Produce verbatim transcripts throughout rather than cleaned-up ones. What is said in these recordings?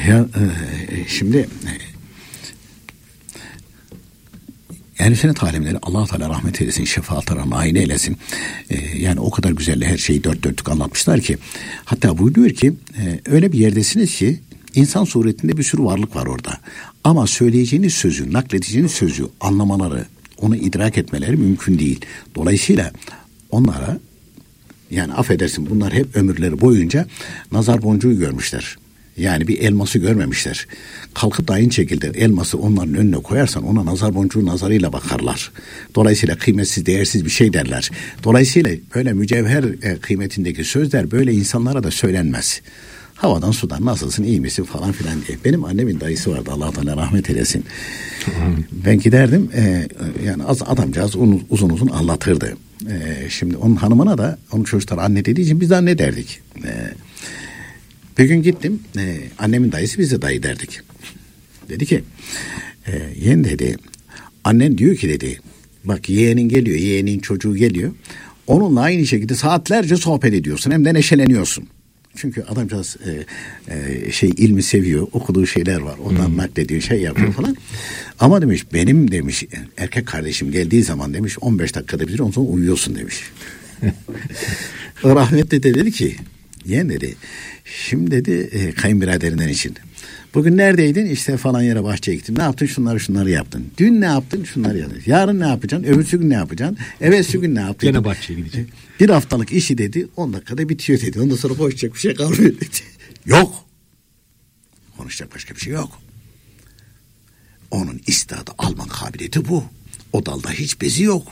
Ya, e, şimdi Ehl-i Sünnet alimleri Allah Teala rahmet eylesin, şefaatlerine nail eylesin. Ee, yani o kadar güzel her şeyi dört dörtlük anlatmışlar ki, hatta buyuruyor ki e, öyle bir yerdesiniz ki insan suretinde bir sürü varlık var orada. Ama söyleyeceğiniz sözü, nakledeceğiniz sözü anlamaları, onu idrak etmeleri mümkün değil. Dolayısıyla onlara, yani affedersin, bunlar hep ömürleri boyunca nazar boncuğu görmüşler. Yani bir elması görmemişler. Kalkıp da aynı şekilde elması onların önüne koyarsan ona nazar boncuğu nazarıyla bakarlar. Dolayısıyla kıymetsiz, değersiz bir şey derler. Dolayısıyla böyle mücevher e, kıymetindeki sözler böyle insanlara da söylenmez. Havadan sudan nasılsın, iyi misin falan filan diye. Benim annemin dayısı vardı, Allah Teala rahmet eylesin. Ben giderdim e, yani az adamcağız uzun uzun, uzun anlatırdı. E, şimdi onun hanımına da, onun çocuklar anne dediği için biz de anne derdik. E, Bir gün gittim, e, annemin dayısı, biz de dayı derdik. Dedi ki, e, yeğen dedi, annen diyor ki dedi, bak yeğenin geliyor, yeğenin çocuğu geliyor. Onunla aynı şekilde saatlerce sohbet ediyorsun, hem de neşeleniyorsun. Çünkü adamcağız e, e, şey ilmi seviyor, okuduğu şeyler var, ondan hmm. naklediyor, şey yapıyor falan. Ama demiş, benim demiş erkek kardeşim geldiği zaman demiş on beş dakikada bir, ondan sonra uyuyorsun demiş. Rahmetli de dedi ki, yeğen dedi, şimdi dedi e, kayınbiraderinden için, bugün neredeydin? İşte falan yere, bahçeye gittim. Ne yaptın? Şunları şunları yaptın. Dün ne yaptın? Şunları yaptın. Yarın ne yapacaksın? Öbürsü gün ne yapacaksın? Evvelsi gün ne yaptın? Gene bahçeye gideceğim. Bir haftalık işi dedi on dakikada bitiyor dedi. Ondan sonra konuşacak bir şey kalmıyor dedi. Yok. Konuşacak başka bir şey yok. Onun istidadı, alma kabiliyeti bu. O dalda hiç bezi yok.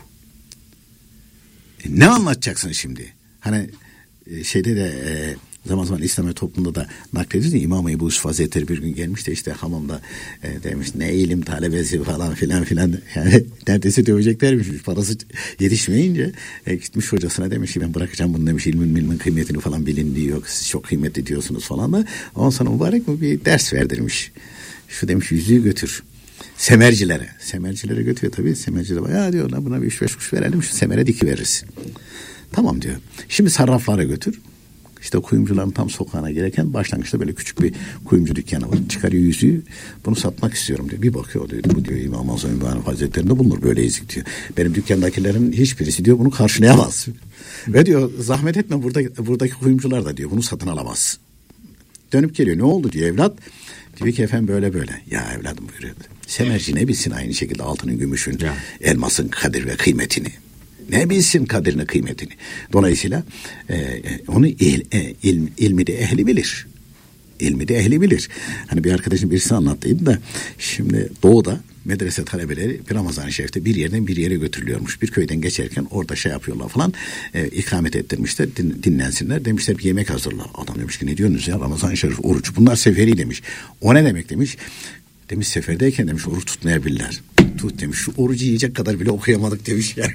E, ne anlatacaksın şimdi? Hani e, şeyde de e, zaman zaman İslam toplumunda da naklediyoruz ya, İmam Ebu Yusuf Hazretleri bir gün gelmiş de işte hamamda e, demiş ne ilim talebesi falan filan filan, yani neredeyse döveceklermiş, parası yetişmeyince e, gitmiş hocasına demiş ki ben bırakacağım bunu demiş, ilmin ilmin kıymetini falan bilin diyor, siz çok kıymetli diyorsunuz falan da, ondan sonra mübarek mi bir ders verdirmiş. Şu demiş yüzüğü götür semercilere, semercilere götürüyor tabii, semerciler ya diyorlar buna bir üç beş kuş verelim, şu semere diki veririz. Tamam diyor. Şimdi sarraflara götür. İşte kuyumcuların tam sokağına girerken başlangıçta böyle küçük bir kuyumcu dükkanı var. Çıkarıyor yüzüğü, bunu satmak istiyorum diyor. Bir bakıyor diyor, bu diyor İmam Azam İbrahim Hazretleri'nde bulunur böyle ezik diyor. Benim dükkandakilerin hiçbirisi diyor bunu karşılayamaz. Ve diyor zahmet etme, burada buradaki kuyumcular da diyor bunu satın alamaz. Dönüp geliyor, ne oldu diyor evlat. Diyor ki efendim böyle böyle. Ya evladım buyuruyor. Semerci ne bilsin aynı şekilde altının, gümüşün, ya. elmasın kadir ve kıymetini. Ne bilsin kadrini, kıymetini. Dolayısıyla e, onu il, e, il, ilmi de ehli bilir. İlmi de ehli bilir. Hani bir arkadaşım birisi anlattıydı da, şimdi doğuda medrese talebeleri bir Ramazan-ı Şerif'te bir yerden bir yere götürülüyormuş. Bir köyden geçerken orada şey yapıyorlar falan, e, ikamet ettirmişler, din, dinlensinler. Demişler bir yemek hazırlar. Adam demiş ki ne diyorsunuz ya, Ramazan-ı Şerif oruç. Bunlar seferi demiş. O ne demek demiş. Demiş seferdeyken demiş oruç tutmayabilirler. Tut demiş, şu orucu yiyecek kadar bile okuyamadık demiş yani.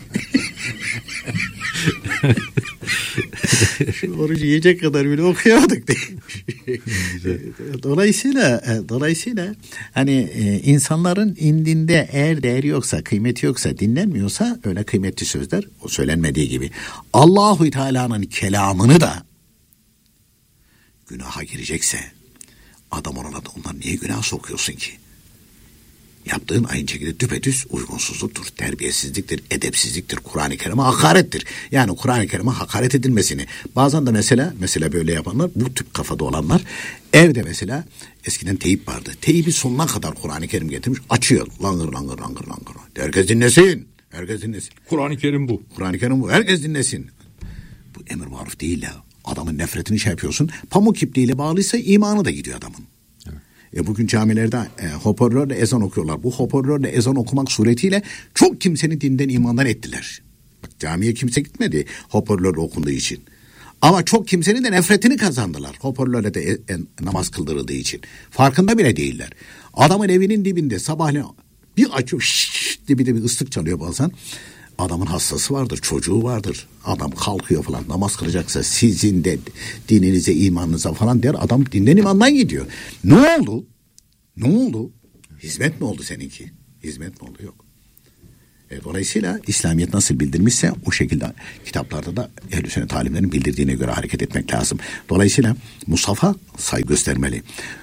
Şu orucu yiyecek kadar bile okuyamadık demiş. dolayısıyla dolayısıyla hani insanların indinde eğer değeri yoksa, kıymeti yoksa, dinlenmiyorsa öyle kıymetli sözler o söylenmediği gibi. Allahu Teala'nın kelamını da günaha girecekse adam ona da ondan niye günah sokuyorsun ki? Yaptığın aynı şekilde düpedüz uygunsuzluktur, terbiyesizliktir, edepsizliktir, Kur'an-ı Kerim'e hakarettir. Yani Kur'an-ı Kerim'e hakaret edilmesini. Bazen de mesela, mesela böyle yapanlar, bu tip kafada olanlar, evde mesela eskiden teyip vardı. Teybi sonuna kadar Kur'an-ı Kerim getirmiş, açıyor. Langır langır langır langır. Herkes dinlesin. Herkes dinlesin. Kur'an-ı Kerim bu. Kur'an-ı Kerim bu. Herkes dinlesin. Bu emir maruf değil ya. Adamın nefretini şey yapıyorsun. Pamuk ipliğiyle bağlıysa imanı da gidiyor adamın. E bugün camilerde e, hoparlörle ezan okuyorlar. Bu hoparlörle ezan okumak suretiyle çok kimsenin dinden, imandan ettiler. Bak camiye kimse gitmedi hoparlörle okunduğu için. Ama çok kimsenin de nefretini kazandılar. Hoparlörle de e, e, namaz kıldırıldığı için. Farkında bile değiller. Adamın evinin dibinde sabahleyin bir açıyor, şşş diye bir de bir ıslık çalıyor bazen. Adamın hastası vardır, çocuğu vardır. Adam kalkıyor falan, namaz kılacaksa sizin de dininize, imanınıza falan der. Adam dinden, imandan gidiyor. Ne oldu? Ne oldu? Hizmet mi oldu seninki? Hizmet mi oldu? Yok. E, dolayısıyla İslamiyet nasıl bildirmişse o şekilde kitaplarda da Ehl-i Sünnet alimlerin bildirdiğine göre hareket etmek lazım. Dolayısıyla Musaf'a saygı göstermeli.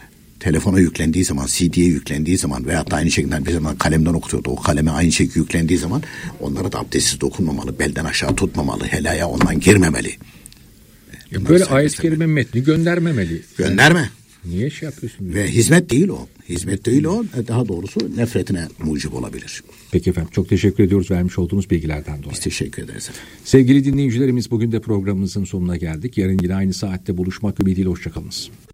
telefona yüklendiği zaman, C D'ye yüklendiği zaman veyahut da aynı şekilde bir zaman kalemden okutuyordu. O kaleme aynı şekilde yüklendiği zaman onlara da abdestsiz dokunmamalı, belden aşağı tutmamalı, helaya ondan girmemeli. Ya böyle ayet-i kerime metni göndermemeli. Gönderme. Niye şey yapıyorsun? Ve hizmet değil o. Hizmet değil o. Daha doğrusu nefretine mucib olabilir. Peki efendim, çok teşekkür ediyoruz vermiş olduğunuz bilgilerden dolayı. Biz teşekkür ederiz efendim. Sevgili dinleyicilerimiz, bugün de programımızın sonuna geldik. Yarın yine aynı saatte buluşmak ümidiyle, hoşçakalınız.